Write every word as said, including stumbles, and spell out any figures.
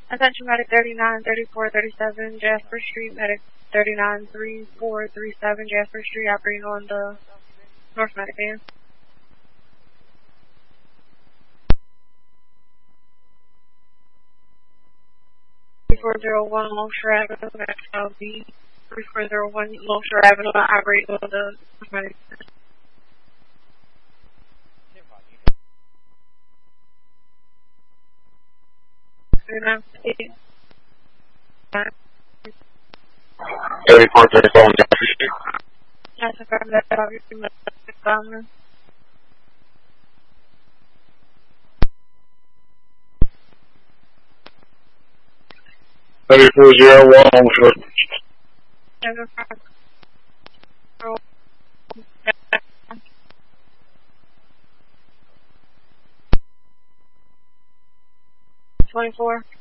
Attention medic thirty-nine thirty-four thirty-seven Jasper Street, medic thirty-nine thirty-four thirty-seven Jasper Street, operating on the North Medic van. three four zero one Longshore Avenue, that's L B. three four zero one Longshore Avenue, operating on the North Medic van. thirty-four thirty-seven Jasper Street. Yes, affirm that obviously medic bomber. thirty-four zero one Longshore. twenty-four